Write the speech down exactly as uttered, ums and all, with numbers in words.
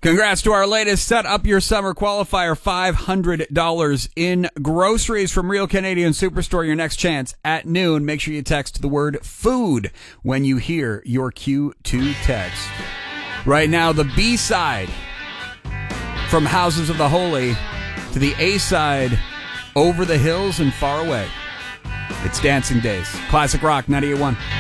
Congrats to our latest Set Up Your Summer qualifier, five hundred dollars in groceries from Real Canadian Superstore. Your next chance at noon. Make sure you text the word food when you hear your Q two text. Right now, the B side from Houses of the Holy to the A side, Over the Hills and Far Away. It's Dancing Days. Classic Rock ninety-eight point one.